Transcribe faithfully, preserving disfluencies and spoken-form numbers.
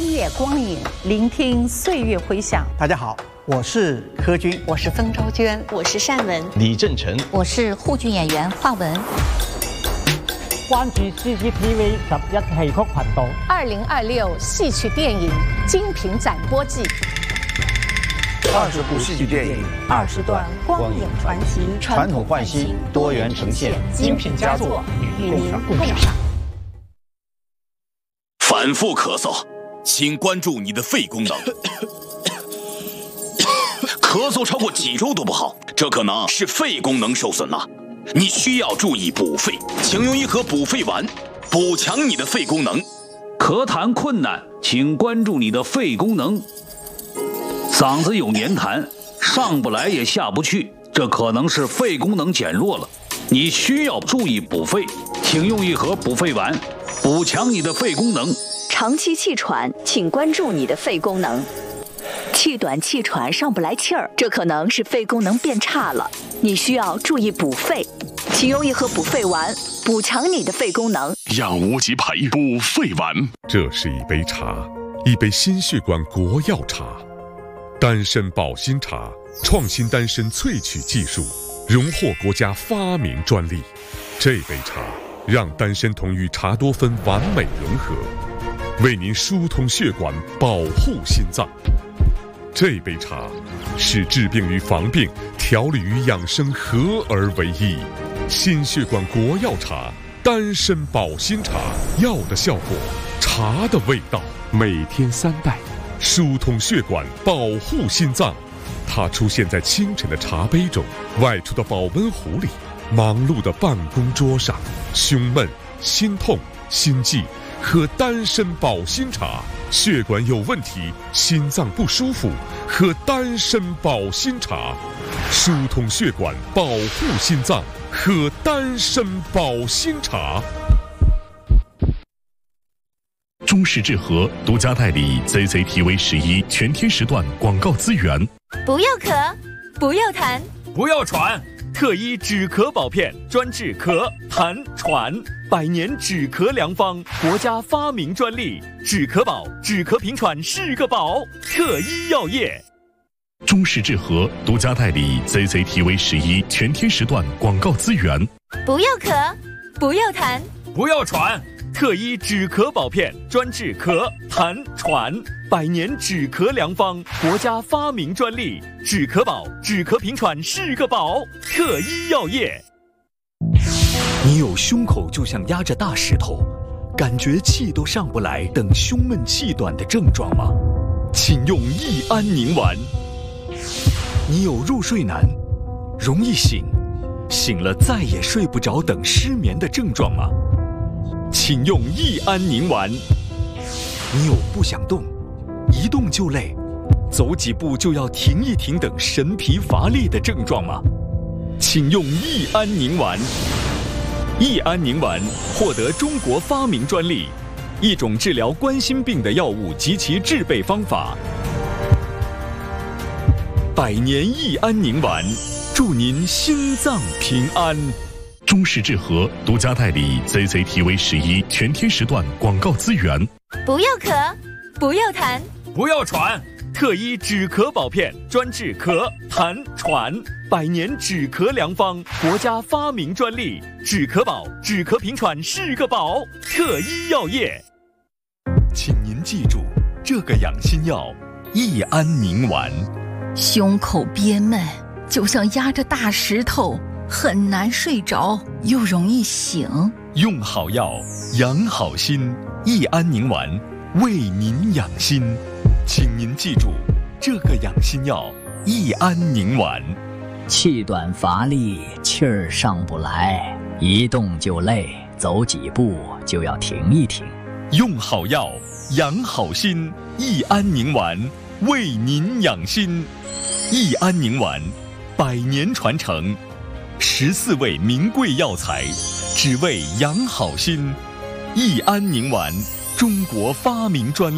穿越光影，聆听岁月回响。 大家好，我是柯军， 我是曾昭娟， 我是单文， 李正晨， 我是沪剧演员华文。 關注 C C T V 十一戲曲頻道。 二零二六戏曲電影精品展播季， 二十部戏剧電影， 二十段光影傳奇， 傳統換新，多元呈現，精品佳作與您共賞。 反复咳嗽，请关注你的肺功能。咳嗽超过几周都不好，这可能是肺功能受损了。你需要注意补肺，请用一盒补肺丸，补强你的肺功能。 咳痰困难，请关注你的肺功能。嗓子有黏痰，上不来也下不去，这可能是肺功能减弱了。你需要注意补肺，请用一盒补肺丸，补强你的肺功能。 长期气喘，请关注你的肺功能。气短气喘上不来气儿，这可能是肺功能变差了，你需要注意补肺，请用一盒补肺丸，补强你的肺功能。 养无极培补肺丸， 这是一杯茶，一杯心血管国药茶，丹参保心茶，创新丹参萃取技术，荣获国家发明专利。这杯茶让丹参酮与茶多酚完美融合，为您疏通血管，保护心脏。这杯茶是治病与防病、调理与养生合而为一。心血管国药茶，丹参保心茶，药的效果，茶的味道，每天三袋，疏通血管，保护心脏。它出现在清晨的茶杯中，外出的保温壶里，忙碌的办公桌上。胸闷、心痛、心悸，喝丹参保心茶。血管有问题，心脏不舒服，喝丹参保心茶。疏通血管，保护心脏，喝丹参保心茶。 中式治和独家代理 Z Z T V 十一全天时段广告资源。 不要咳，不要痰， 不要喘，特医止咳宝片，专治咳、痰、喘，百年止咳良方，国家发明专利。止咳宝，止咳平喘是个宝。特医药业。 中式治和独家代理 Z Z T V 十一全天时段广告资源。 不要咳，不要痰， 不要喘，特医止咳宝片，专治咳、痰、喘，百年止咳良方，国家发明专利。止咳宝，止咳平喘是个宝。特医药业。 你有胸口就像压着大石头，感觉气都上不来等胸闷气短的症状吗？请用益安宁丸。你有入睡难，容易醒，醒了再也睡不着等失眠的症状吗？请用益安宁丸。你有不想动，一动就累，走几步就要停一停等神疲乏力的症状吗？请用益安宁丸。益安宁丸获得中国发明专利，一种治疗冠心病的药物及其制备方法。百年益安宁丸，祝您心脏平安。 中式治和独家代理 Z Z T V 十一全天时段广告资源。 不要咳，不要痰， 不要喘，特医止咳宝片，专治咳、痰、喘，百年止咳良方，国家发明专利。止咳宝，止咳平喘是个宝。特医药业。 请您记住这个养心药益安宁丸。 胸口憋闷，就像压着大石头，很难睡着，又容易醒。 用好药，养好心，益安宁丸为您养心。请您记住这个养心药益安宁丸。 气短乏力，气儿上不来，一动就累，走几步就要停一停。 用好药，养好心，益安宁丸为您养心。益安宁丸，百年传承，十四味名贵药材，只为养好心。益安宁丸，中国发明专利。